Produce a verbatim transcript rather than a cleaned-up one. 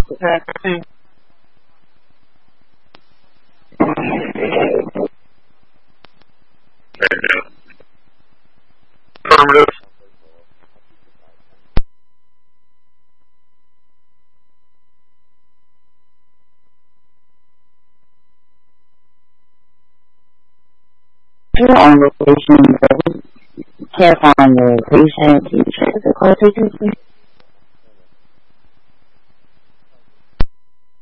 Vaccine. Affirmative. On location, have on the patient, you check the call frequency.